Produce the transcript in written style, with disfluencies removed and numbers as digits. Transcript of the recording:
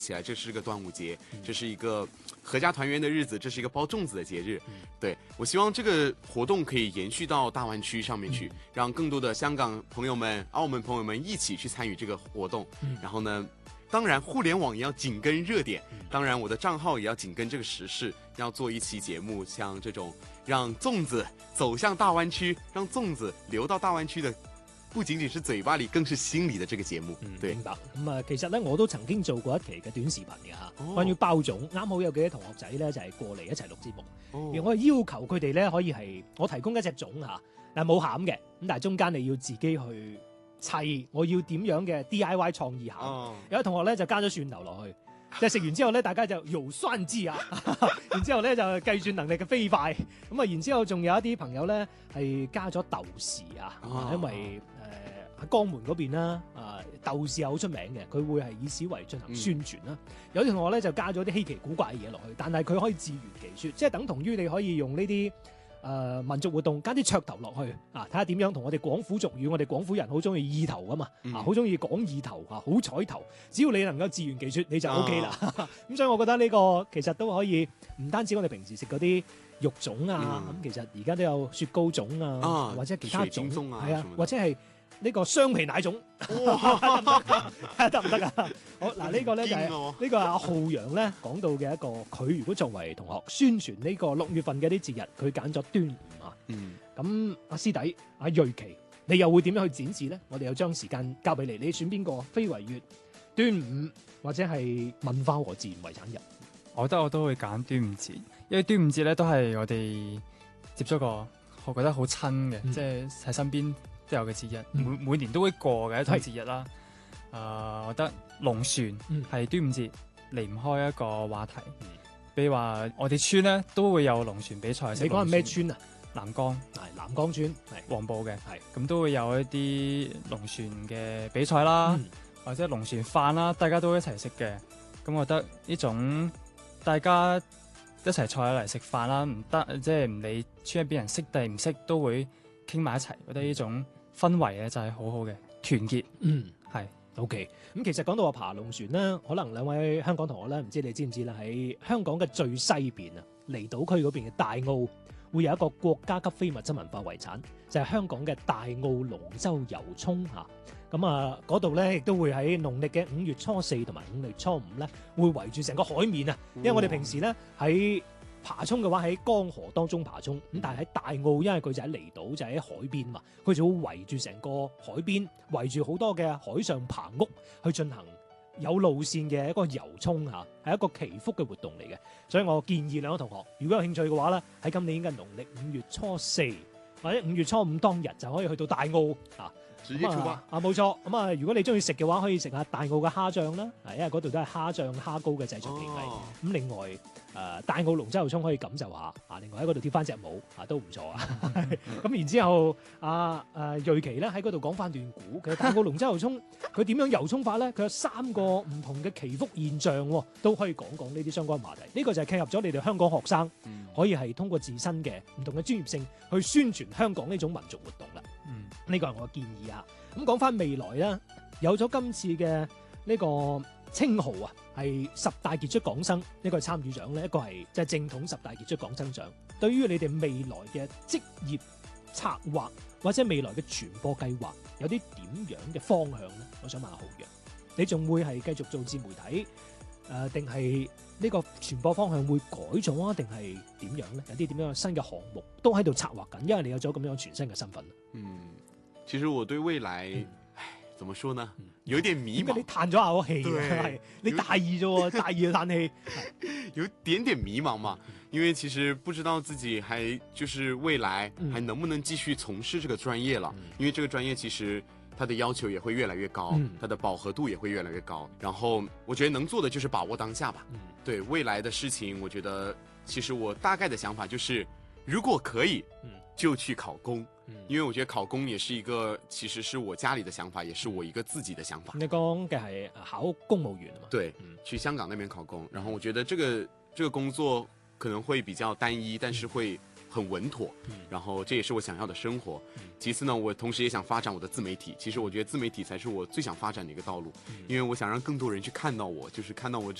起来，这是个端午节，这是一个合家团圆的日子，这是一个包粽子的节日。对，我希望这个活动可以延续到大湾区上面去，让更多的香港朋友们、澳门朋友们一起去参与这个活动。然后呢，当然互联网也要紧跟热点，当然我的账号也要紧跟这个时事，要做一期节目，像这种让粽子走向大湾區，讓粽子流到大灣區的不僅僅是嘴巴裏，更是心裏的這個節目。對， 明白。其實咧我都曾經做過一期嘅短視頻嘅嚇，關於包粽。啱好有幾個同學仔咧就係過嚟一齊錄節目，而我要求佢哋咧可以係我提供一隻粽嚇，但係冇餡嘅，咁但係中間你要自己去砌，我要點樣嘅 DIY 創意餡。有啲同學咧就加咗蒜頭落去。即係食完之後咧，大家就油酸枝啊，然之後咧就計算能力嘅飛快，咁啊，然之後仲有一啲朋友咧係加咗豆豉啊，因為喺江門嗰邊啦，豆豉係好出名嘅，佢會係以此為進行宣傳啦。有啲同學咧就加咗啲稀奇古怪嘅嘢落去，但係佢可以自圓其說，即係等同於你可以用呢啲民族活動加啲噱頭落去啊，睇下點樣同我哋廣府俗語，我哋廣府人好中意意頭噶嘛，好中意講意頭啊，好彩頭，只要你能夠自圓其說，你就 OK 啦。咁所以我覺得呢個其實都可以，唔單止我哋平時食嗰啲肉粽啊，咁其實而家都有雪糕粽啊，或者其他粽，係啊，或者係呢個雙皮奶粽，得唔得啊？好嗱，呢個咧就係呢個阿浩洋咧講到嘅一個，佢如果作為同學宣傳呢個6月份嘅啲節日，佢揀咗端午啊。咁阿師弟阿瑞奇，你又會點樣去展示咧？我哋又將時間交俾你，你選邊個？非遺月、端午或者係文化和自然遺產日？ 我覺得我都會揀端午節，因為端午節咧都係我哋接觸過，我覺得好親嘅，即係喺身邊都有嘅節日，每年都會過嘅一種節日啦。我覺得龍船係端午節離唔開一個話題。比如話我哋村咧都會有龍船比賽。 你講係咩村啊？ 南江， 南江村， 黃埔嘅，咁都會有一啲龍船嘅比賽啦，或者龍船飯啦，大家都一齊食嘅。咁我覺得呢種大家一齊坐起嚟食飯啦，唔得即係唔理村入邊人識定唔識，都會傾埋一齊。覺得呢種氛圍咧就係好好嘅團結。係 OK。咁其實講到話爬龍船咧，可能兩位香港同學咧，唔知你知唔知啦？喺香港嘅最西邊啊，離島區嗰邊嘅大澳，會有一個國家級非物質文化遺產，就係香港嘅大澳龍舟遊涌嚇。咁啊，嗰度咧亦都會喺農曆嘅5月初4同埋5月初5咧，會圍住成個海面啊。因為我哋平時咧喺爬涌嘅話喺江河當中爬涌，咁但係喺大澳，因為佢就喺離島，就喺海邊嘛，佢就會圍住成個海邊，圍住好多嘅海上棚屋去進行有路線嘅一個遊涌嚇，係一個祈福嘅活動嚟嘅。所以我建議兩個同學，如果有興趣嘅話咧，喺今年嘅農曆5月初4或者5月初5當日就可以去到大澳啊。 直接出發冇錯。咁啊，如果你中意食嘅話，可以食下大澳嘅蝦醬啦，因為嗰度都係蝦醬蝦膏嘅製作技藝。咁另外大澳龍舟遊涌可以感受下，另外喺嗰度跳翻隻舞都唔錯啊。咁然之後瑞奇咧喺嗰度講翻段古，其實大澳龍舟遊涌佢點樣遊涌法咧？佢有3個唔同嘅祈福現象都可以講講呢啲相關話題。呢個就係契合咗你哋香港學生可以係通過自身嘅唔同嘅專業性去宣傳香港呢種民族活動啦。呢個係我嘅建議啊。咁講翻未來啦，有咗今次嘅呢個稱號啊，係10大傑出港生，一個係參與獎咧，一個係即係正統10大傑出港生獎。對於你哋未來嘅職業策劃或者未來嘅傳播計劃，有啲點樣嘅方向咧？我想問下浩洋，你仲會係繼續做自媒體，定係呢個傳播方向會改咗啊？定係點樣咧？有啲點樣新嘅項目都喺度策劃緊，因為你有咗咁樣全新嘅身份。 其實我對未來，怎麼說呢？有點迷茫。 你嘆咗下口氣，係你大意啫喎，大意嘅嘆氣， 有點點迷茫嘛。因為其實不知道自己還就是未來還能不能繼續從事這個專業了。因為這個專業其實它的要求也會越來越高，它的飽和度也會越來越高。然後我覺得能做的就是把握當下吧。對未來的事情，我覺得其實我大概的想法就是，如果可以，就去考公。因為我覺得考公也是一個，其實是我家裏的想法，也是我一個自己的想法。 你講嘅係考公務員嘛？ 對，去香港那邊考公。然後我覺得這個工作可能會比較單一，但是會很稳妥，然后这也是我想要的生活。其次呢，我同时也想发展我的自媒体。其实我觉得自媒体才是我最想发展的一个道路，因为我想让更多人去看到我，就是看到我